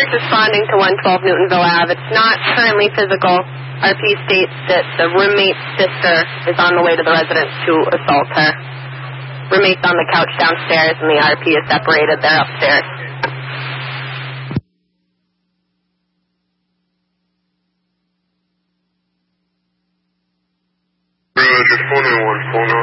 District responding to 112 Newtonville Ave. It's not currently physical. RP states that the roommate's sister is on the way to the residence to assault her. Roommate's on the couch downstairs, and the RP is separated. They're upstairs. Roger, 491,